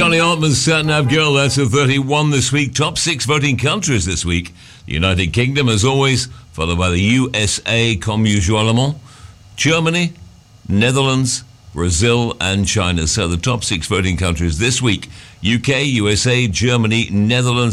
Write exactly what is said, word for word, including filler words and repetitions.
Charlie Altman's Sat Nav Girl, that's a thirty-one this week. Top six voting countries this week. The United Kingdom, as always, followed by the U S A, comme usuellement, Germany, Netherlands, Brazil and China. So the top six voting countries this week: U K, U S A, Germany, Netherlands